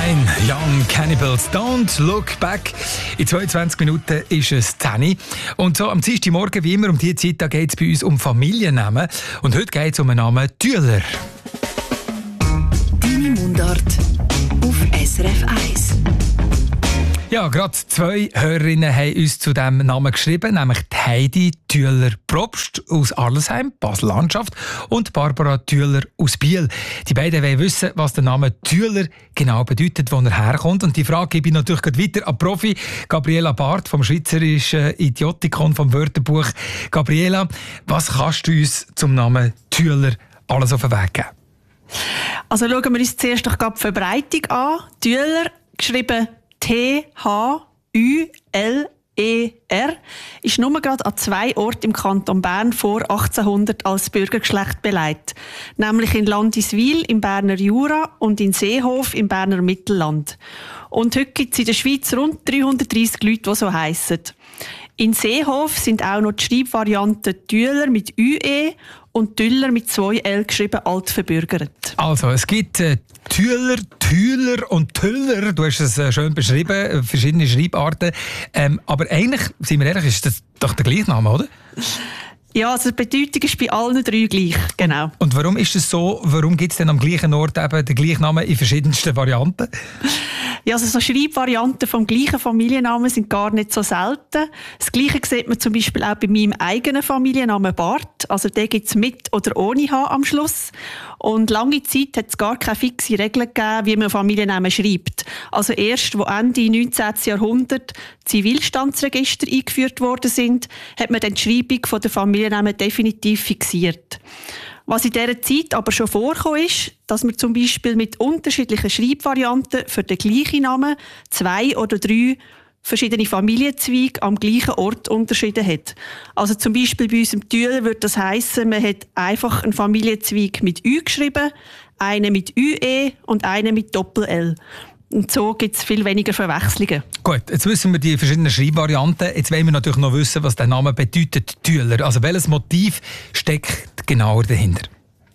Nine, Young Cannibals, Don't Look Back. In 22 Minuten ist es 10 Uhr. Und so am Dienstagmorgen, wie immer um diese Zeit, geht es bei uns um Familiennamen. Und heute geht es um den Namen Tüller. Deine Mundart auf SRF 1. Ja, gerade 2 Hörerinnen haben uns zu diesem Namen geschrieben, nämlich Heidi Tüller-Probst aus Arlesheim, Basel-Landschaft, und Barbara Tüller aus Biel. Die beiden wollen wissen, was der Name Tüller genau bedeutet, wo er herkommt. Und die Frage gebe ich natürlich gleich weiter an Profi Gabriela Barth vom Schweizerischen Idiotikon vom Wörterbuch. Gabriela, was kannst du uns zum Namen Tüller alles auf den Weg geben? Also schauen wir uns zuerst doch die Verbreitung an. Tüller, geschrieben T-H-U-L-E-R, ist nur gerade an 2 Orten im Kanton Bern vor 1800 als Bürgergeschlecht belegt. Nämlich in Landiswil im Berner Jura und in Seehof im Berner Mittelland. Und heute gibt es in der Schweiz rund 330 Leute, die so heissen. In Seehof sind auch noch die Schreibvarianten Tüller mit UE und Tüller mit 2 L geschrieben alt verbürgert. Also, es gibt Tüller, Tüller und Tüller. Du hast es schön beschrieben, verschiedene Schreibarten. Aber eigentlich, seien wir ehrlich, ist das doch der gleiche Name, oder? Ja, also die Bedeutung ist bei allen 3 gleich, genau. Und warum ist es so? Warum gibt es denn am gleichen Ort eben den gleichen Namen in verschiedensten Varianten? Ja, also so Schreibvarianten vom gleichen Familiennamen sind gar nicht so selten. Das Gleiche sieht man zum Beispiel auch bei meinem eigenen Familiennamen Barth. Also den gibt es mit oder ohne H am Schluss. Und lange Zeit hat es gar keine fixe Regel gegeben, wie man Familiennamen schreibt. Also erst, wo Ende 19. Jahrhundert Zivilstandsregister eingeführt worden sind, hat man dann die Schreibung der Familiennamen definitiv fixiert. Was in dieser Zeit aber schon vorkam, ist, dass man zum Beispiel mit unterschiedlichen Schreibvarianten für den gleichen Namen 2 oder 3 verschiedene Familienzweige am gleichen Ort unterschieden hat. Also zum Beispiel bei uns im Tüller würde das heissen, man hat einfach einen Familienzweig mit Ü geschrieben, einen mit UE und einen mit Doppel-L. Und so gibt es viel weniger Verwechslungen. Gut, jetzt wissen wir die verschiedenen Schreibvarianten. Jetzt wollen wir natürlich noch wissen, was der Name bedeutet, Tüller. Also welches Motiv steckt genauer dahinter?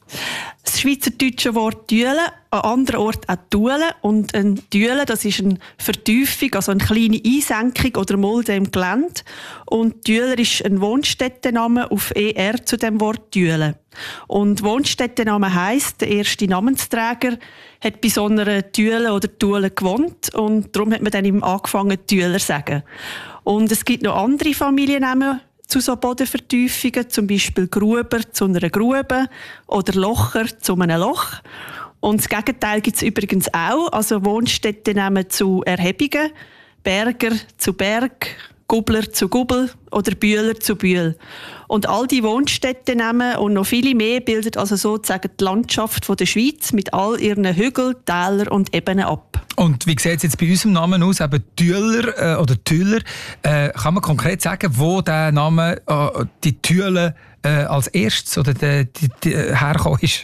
Das schweizerdeutsche Wort «Tüle», an anderen Orten auch «Tule». Und ein Tüle, das ist eine Vertiefung, also eine kleine Einsenkung oder Mulde im Gelände. Und Tüler ist ein Wohnstättenname auf ER zu dem Wort «Tüle». Und Wohnstättenname heisst, der erste Namensträger hat bei so einer Tüle oder Tule gewohnt. Und darum hat man dann ihm angefangen, Tüler zu sagen. Und es gibt noch andere Familiennamen zu so Bodenvertiefungen, zum Beispiel Gruber zu einer Grube oder Locher zu einem Loch. Und das Gegenteil gibt es übrigens auch, also Wohnstättennamen zu Erhebungen, Berger zu Berg, Gubler zu Gubbel oder Bühler zu Bühl. Und all die Wohnstättennamen und noch viele mehr bilden also sozusagen die Landschaft der Schweiz mit all ihren Hügeln, Tälern und Ebenen ab. Und wie sieht es jetzt bei unserem Namen aus, eben Tüller oder Tüller? Kann man konkret sagen, wo der Name, die Tülle als erstes oder die hergekommen ist?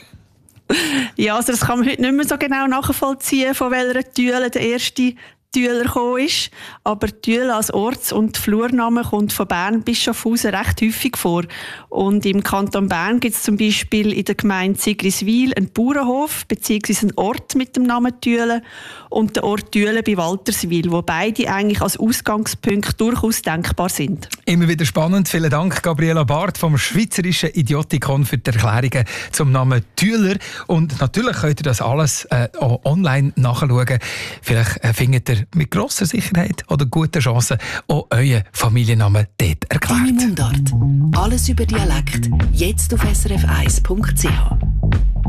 Ja, also das kann man heute nicht mehr so genau nachvollziehen, von welcher Tüle der erste Tüler gekommen ist. Aber Tüle als Orts- und Flurname kommt von Bern bis Schaffhausen recht häufig vor. Und im Kanton Bern gibt es zum Beispiel in der Gemeinde Sigriswil einen Bauernhof bzw. einen Ort mit dem Namen Tüle und den Ort Tüle bei Walterswil, wo beide eigentlich als Ausgangspunkt durchaus denkbar sind. Immer wieder spannend. Vielen Dank, Gabriela Barth vom Schweizerischen Idiotikon für die Erklärungen zum Namen Tüler. Und natürlich könnt ihr das alles auch online nachschauen. Vielleicht findet ihr mit grosser Sicherheit oder guter Chance auch euren Familiennamen dort erklärt. Deine Mundart. Alles über Dialekt. Jetzt auf srf1.ch.